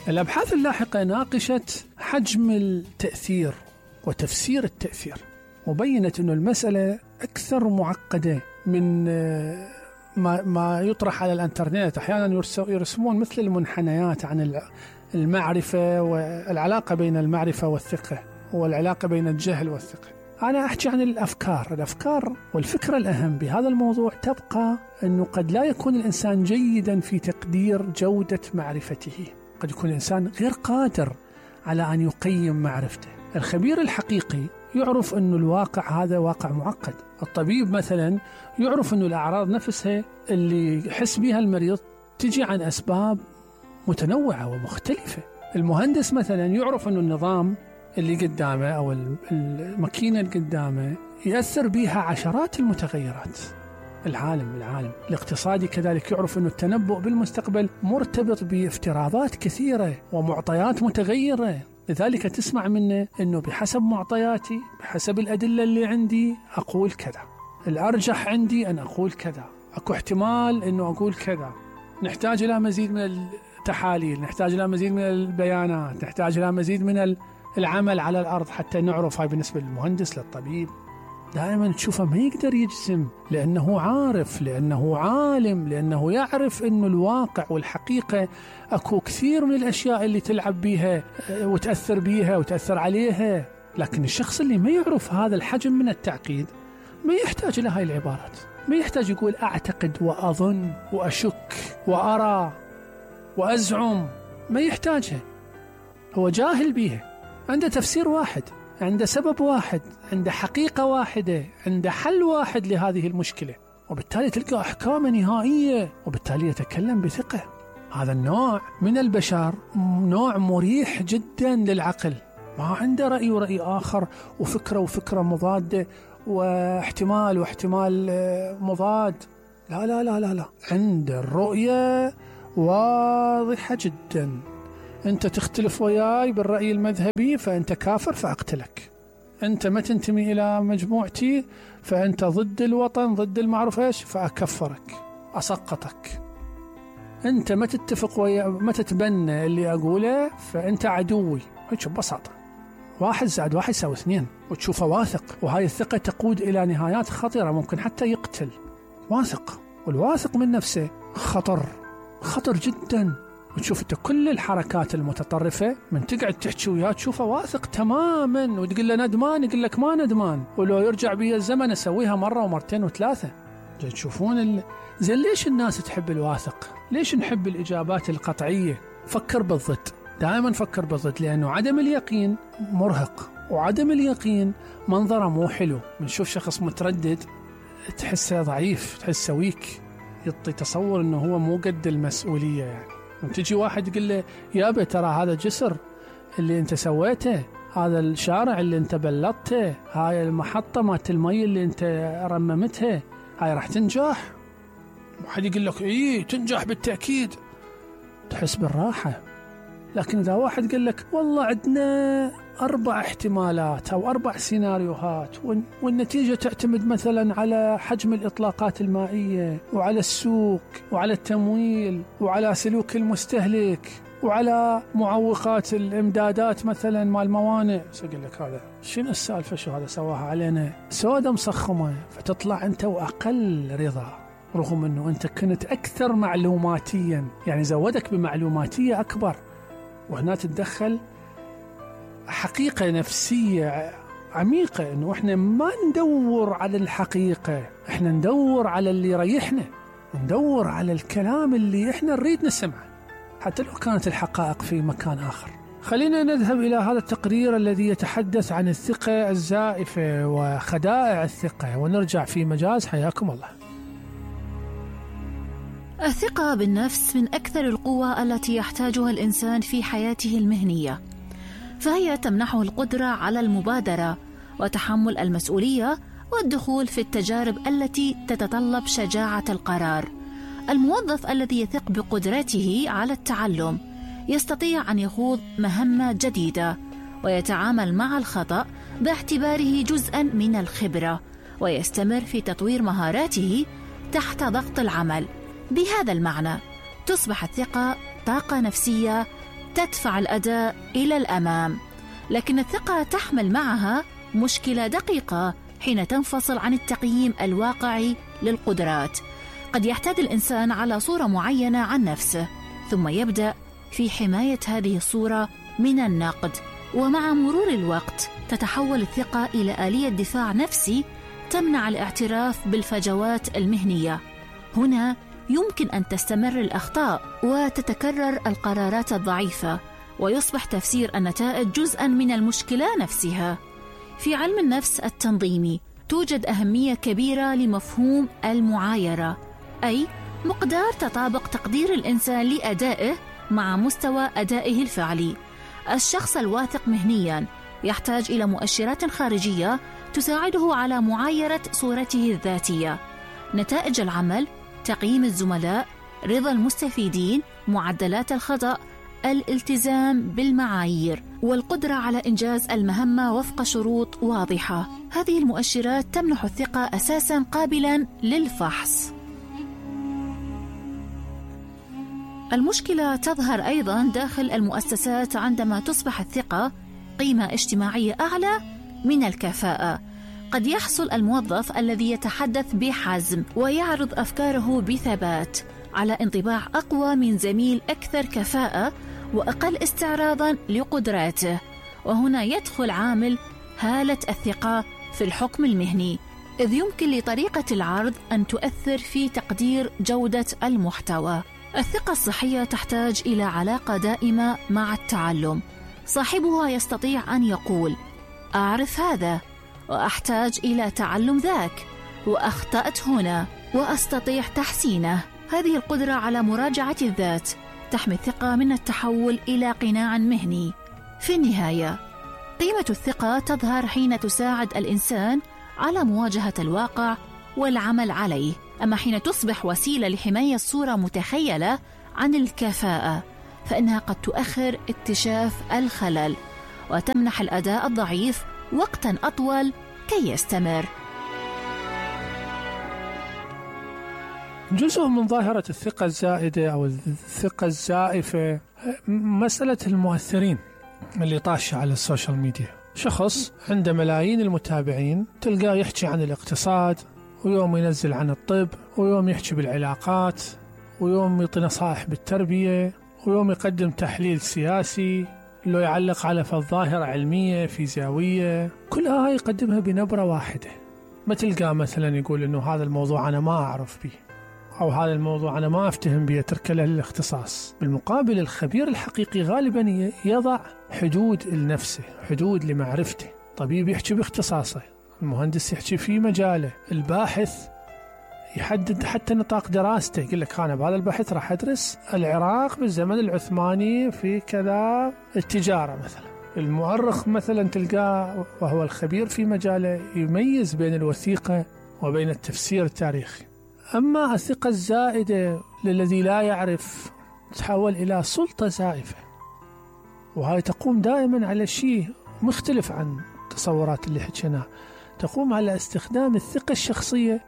الأبحاث اللاحقة ناقشت حجم التأثير وتفسير التأثير، وبينت أن المسألة أكثر معقدة من ما يطرح على الانترنت. أحيانا يرسمون مثل المنحنيات عن المعرفة والعلاقة بين المعرفة والثقة والعلاقة بين الجهل والثقة. أنا أحكي عن الأفكار والفكرة الأهم بهذا الموضوع تبقى أنه قد لا يكون الإنسان جيدا في تقدير جودة معرفته، قد يكون الإنسان غير قادر على أن يقيم معرفته. الخبير الحقيقي يعرف أنه الواقع هذا واقع معقد. الطبيب مثلا يعرف أنه الأعراض نفسها اللي يحس بها المريض تجي عن أسباب متنوعة ومختلفة. المهندس مثلا يعرف أنه النظام اللي قدامه أو الماكينة اللي قدامه يأثر بها عشرات المتغيرات. العالم الاقتصادي كذلك يعرف أنه التنبؤ بالمستقبل مرتبط بافتراضات كثيرة ومعطيات متغيرة، لذلك تسمع منه أنه بحسب معطياتي، بحسب الأدلة اللي عندي أقول كذا، الأرجح عندي أن أقول كذا، أكو احتمال أنه أقول كذا. نحتاج إلى مزيد من التحاليل، نحتاج إلى مزيد من البيانات، نحتاج إلى مزيد من العمل على الأرض حتى نعرف. هاي بالنسبة للمهندس للطبيب دائما تشوفه ما يقدر يجزم، لأنه عارف، لأنه عالم، لأنه يعرف أنه الواقع والحقيقة أكو كثير من الأشياء اللي تلعب بيها وتأثر بيها وتأثر عليها. لكن الشخص اللي ما يعرف هذا الحجم من التعقيد ما يحتاج إلى هاي العبارات، ما يحتاج يقول أعتقد وأظن وأشك وأرى وأزعم، ما يحتاجها. هو جاهل بيها، عنده تفسير واحد، عنده سبب واحد، عنده حقيقة واحدة، عنده حل واحد لهذه المشكلة، وبالتالي تلقى أحكام نهائية، وبالتالي يتكلم بثقة. هذا النوع من البشر نوع مريح جدا للعقل، ما عنده رأي ورأي آخر وفكرة مضادة واحتمال مضاد. لا لا لا لا لا، عنده الرؤية واضحة جدا. أنت تختلف وياي بالرأي المذهبي فأنت كافر فأقتلك، أنت ما تنتمي إلى مجموعتي فأنت ضد الوطن، ضد المعروف إيش، فأكفرك، أسقطك. أنت ما تتفق ويا، ما تتبنى اللي أقوله فأنت عدوي. هيك ببساطة، 1+1=2، وتشوفه واثق، وهاي الثقة تقود إلى نهايات خطرة، ممكن حتى يقتل. واثق، والواثق من نفسه خطر جدا. وتشوف انت كل الحركات المتطرفة من تقعد تحكي وياه تشوفه واثق تماما، وتقول له ندمان يقول لك ما ندمان، ولو يرجع بي الزمن اسويها مرة ومرتين وثلاثة. تشوفون زين ليش الناس تحب الواثق؟ ليش نحب الإجابات القطعية؟ فكر بالضد، دائما فكر بالضد، لأنه عدم اليقين مرهق، وعدم اليقين منظره مو حلو. بنشوف شخص متردد تحسه ضعيف، تحسه ويك، يعطي تصور انه هو مو قد المسؤولية. يعني تجي واحد يقول له يابا ترى هذا جسر اللي انت سويته، هذا الشارع اللي انت بلطته، هاي المحطة مالت المي اللي انت رممتها، هاي راح تنجح. واحد يقول لك ايه تنجح بالتأكيد، تحس بالراحة. لكن إذا واحد قال لك والله عندنا 4 احتمالات أو 4 سيناريوهات، والنتيجة تعتمد مثلا على حجم الإطلاقات المائية، وعلى السوق، وعلى التمويل، وعلى سلوك المستهلك، وعلى معوقات الإمدادات مثلا مال الموانئ، يقول لك هذا شنو السالفة، شو هذا سواها علينا سودة مصخمة. فتطلع أنت وأقل رضا، رغم أنه أنت كنت أكثر معلوماتيا، يعني زودك بمعلوماتية أكبر. وهنا تتدخل حقيقة نفسية عميقة، أنه إحنا ما ندور على الحقيقة، إحنا ندور على اللي يريحنا، ندور على الكلام اللي إحنا نريد نسمعه حتى لو كانت الحقائق في مكان آخر. خلينا نذهب إلى هذا التقرير الذي يتحدث عن الثقة الزائفة وخدائع الثقة، ونرجع في مجاز. حياكم الله. الثقة بالنفس من أكثر القوى التي يحتاجها الإنسان في حياته المهنية، فهي تمنحه القدرة على المبادرة وتحمل المسؤولية والدخول في التجارب التي تتطلب شجاعة القرار. الموظف الذي يثق بقدرته على التعلم يستطيع أن يخوض مهمة جديدة ويتعامل مع الخطأ باعتباره جزءاً من الخبرة، ويستمر في تطوير مهاراته تحت ضغط العمل. بهذا المعنى تصبح الثقة طاقة نفسية تدفع الأداء إلى الأمام. لكن الثقة تحمل معها مشكلة دقيقة حين تنفصل عن التقييم الواقعي للقدرات. قد يحتاج الإنسان على صورة معينة عن نفسه، ثم يبدأ في حماية هذه الصورة من النقد، ومع مرور الوقت تتحول الثقة إلى آلية دفاع نفسي تمنع الاعتراف بالفجوات المهنية. هنا يمكن أن تستمر الأخطاء وتتكرر القرارات الضعيفة، ويصبح تفسير النتائج جزءاً من المشكلة نفسها. في علم النفس التنظيمي توجد أهمية كبيرة لمفهوم المعايرة، أي مقدار تطابق تقدير الإنسان لأدائه مع مستوى أدائه الفعلي. الشخص الواثق مهنياً يحتاج إلى مؤشرات خارجية تساعده على معايرة صورته الذاتية: نتائج العمل، تقييم الزملاء، رضا المستفيدين، معدلات الخطأ، الالتزام بالمعايير، والقدرة على إنجاز المهمة وفق شروط واضحة. هذه المؤشرات تمنح الثقة أساساً قابلاً للفحص. المشكلة تظهر أيضاً داخل المؤسسات عندما تصبح الثقة قيمة اجتماعية أعلى من الكفاءة. قد يحصل الموظف الذي يتحدث بحزم ويعرض أفكاره بثبات على انطباع أقوى من زميل أكثر كفاءة وأقل استعراضاً لقدراته، وهنا يدخل عامل هالة الثقة في الحكم المهني، إذ يمكن لطريقة العرض أن تؤثر في تقدير جودة المحتوى. الثقة الصحية تحتاج إلى علاقة دائمة مع التعلم. صاحبها يستطيع أن يقول: أعرف هذا، وأحتاج إلى تعلم ذاك، وأخطأت هنا، وأستطيع تحسينه. هذه القدرة على مراجعة الذات تحمي الثقة من التحول إلى قناع مهني. في النهاية، قيمة الثقة تظهر حين تساعد الإنسان على مواجهة الواقع والعمل عليه، أما حين تصبح وسيلة لحماية صورة متخيلة عن الكفاءة فإنها قد تؤخر اكتشاف الخلل وتمنح الأداء الضعيف وقتاً أطول كي يستمر. جزء من ظاهرة الثقة الزائدة أو الثقة الزائفة مسألة المؤثرين اللي طاشة على السوشيال ميديا. شخص عنده ملايين المتابعين تلقاه يحكي عن الاقتصاد، ويوم ينزل عن الطب، ويوم يحكي بالعلاقات، ويوم يعطي نصائح بالتربية، ويوم يقدم تحليل سياسي، لو يعلق على ظاهرة علمية فيزيائية، كلها يقدمها بنبرة واحدة. ما تلقاه مثلا يقول إنه هذا الموضوع أنا ما أعرف به، أو هذا الموضوع أنا ما أفتهم به، أترك له الاختصاص. بالمقابل الخبير الحقيقي غالبا يضع حدود لنفسه، حدود لمعرفته. طبيب يحكي باختصاصه، المهندس يحكي في مجاله، الباحث يحدد حتى نطاق دراسته، يقول لك أنا بهذا البحث راح أدرس العراق بالزمن العثماني في كذا التجارة مثلا. المؤرخ مثلا تلقاه وهو الخبير في مجاله يميز بين الوثيقة وبين التفسير التاريخي. أما الثقة الزائدة للذي لا يعرف تحول إلى سلطة زائفة، وهي تقوم دائما على شيء مختلف عن تصورات اللي حكيناها، تقوم على استخدام الثقة الشخصية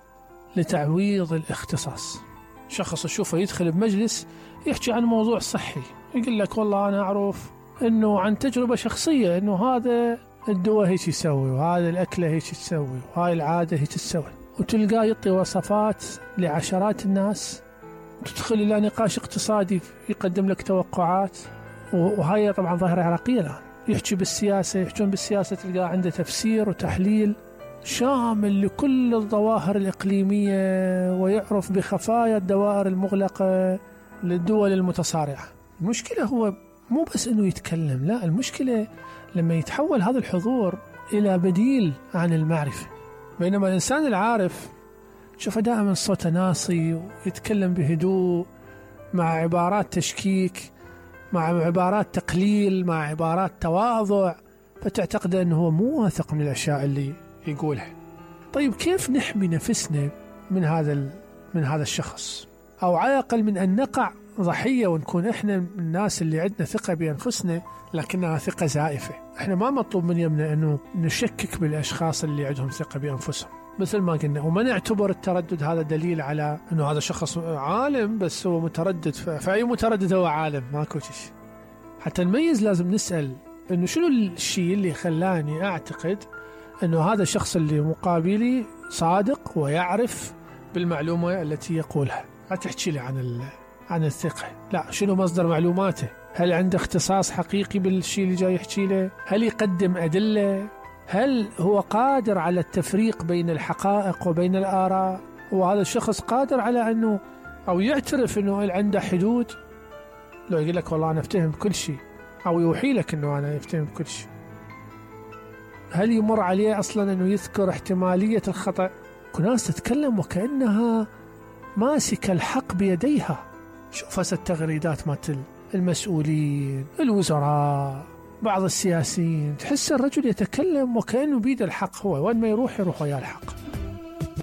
لتعويض الاختصاص. شخص أشوفه يدخل بمجلس يحكي عن موضوع صحي، يقول لك والله أنا أعرف أنه عن تجربة شخصية أنه هذا الدواء هيك يسوي، وهذا الأكلة هيك تسوي، وهاي العادة هيك تسوي، وتلقاه يعطي وصفات لعشرات الناس. تدخل إلى نقاش اقتصادي يقدم لك توقعات، وهاي طبعا ظاهرة عراقية الآن. يحكي بالسياسة، يحكون بالسياسة تلقاه عنده تفسير وتحليل شامل لكل الظواهر الإقليمية، ويعرف بخفايا الدوائر المغلقة للدول المتصارعة. المشكلة هو مو بس أنه يتكلم، لا، المشكلة لما يتحول هذا الحضور إلى بديل عن المعرفة. بينما الإنسان العارف شوفه دائما صوته ناصي، ويتكلم بهدوء، مع عبارات تشكيك، مع عبارات تقليل، مع عبارات تواضع، فتعتقد أنه هو مو واثق من الأشياء اللي يقولها. طيب كيف نحمي نفسنا من هذا الشخص، أو على الأقل من أن نقع ضحية ونكون إحنا الناس اللي عندنا ثقة بأنفسنا لكنها ثقة زائفة؟ إحنا ما مطلوب مننا أنه نشكك بالأشخاص اللي عندهم ثقة بأنفسهم مثل ما قلنا، وما نعتبر التردد هذا دليل على أنه هذا شخص عالم بس هو متردد، فأي متردد هو عالم، ماكو شيء. حتى نميز لازم نسأل إنه شنو الشيء اللي خلاني أعتقد إنه هذا الشخص اللي مقابلي صادق ويعرف بالمعلومة التي يقولها. لا تحكي لي عن الثقة، لا، شنو مصدر معلوماته؟ هل عنده اختصاص حقيقي بالشيء اللي جاي يحكي له؟ هل يقدم أدلة؟ هل هو قادر على التفريق بين الحقائق وبين الآراء؟ وهذا الشخص قادر على أنه أو يعترف أنه عنده حدود؟ لو يقول لك والله أنا أفتهم كل شيء، أو يوحي لك أنه أنا أفتهم كل شيء. هل يمر عليه أصلا أنه يذكر احتمالية الخطأ؟ ناس تتكلم وكأنها ماسكة الحق بيديها. شوف هسه التغريدات مالت المسؤولين، الوزراء، بعض السياسيين، تحس الرجل يتكلم وكأنه بيد الحق، هو وين ما يروح ويا الحق.